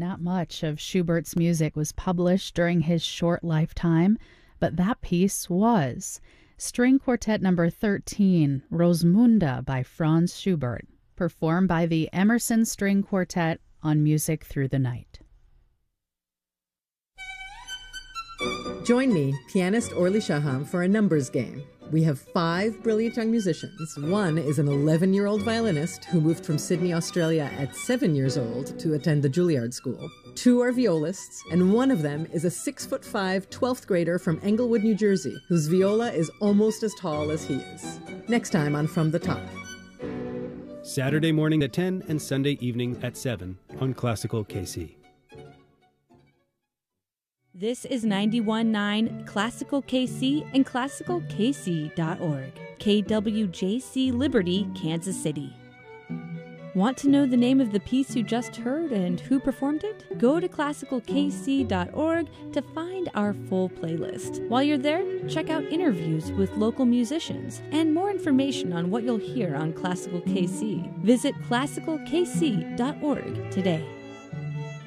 Not much of Schubert's music was published during his short lifetime, but that piece was. String Quartet Number 13, Rosmunda by Franz Schubert, performed by the Emerson String Quartet on Music Through the Night. Join me, pianist Orly Shaham, for a numbers game. We have 5 brilliant young musicians. One is an 11-year-old violinist who moved from Sydney, Australia at 7 years old to attend the Juilliard School. 2 are violists, and one of them is a 6'5", 12th grader from Englewood, New Jersey, whose viola is almost as tall as he is. Next time on From the Top. Saturday morning at 10 and Sunday evening at 7 on Classical KC. This is 91.9 Classical KC and classicalkc.org. KWJC Liberty, Kansas City. Want to know the name of the piece you just heard and who performed it? Go to classicalkc.org to find our full playlist. While you're there, check out interviews with local musicians and more information on what you'll hear on Classical KC. Visit classicalkc.org today.